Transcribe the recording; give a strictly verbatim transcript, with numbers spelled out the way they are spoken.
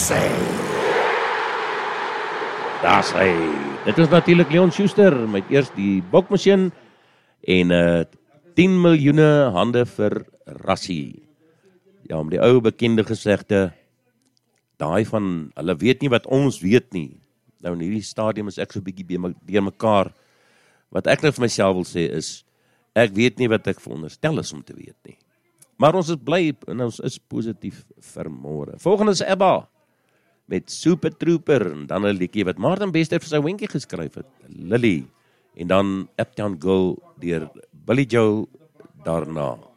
Daar's hy. Daar's hy. Dit is natuurlik Leon Schuster met eers die bokmasjien en uh, tien miljoene hande vir Rassie. Ja, om die ou bekende gesegde, daai van, hulle weet nie wat ons weet nie. Nou in hierdie stadium is ek so 'n bietjie deur mekaar. Wat ek nou vir myself wil sê is, ek weet nie wat ek veronderstel is om te weet nie. Maar ons is bly en ons is positief vir môre. Volgende is ABBA met Super Trooper en dan 'n liedjie wat Martin Bester vir sy hondjie geskryf het, Lily, en dan Uptown Girl deur Billy Joel daarna.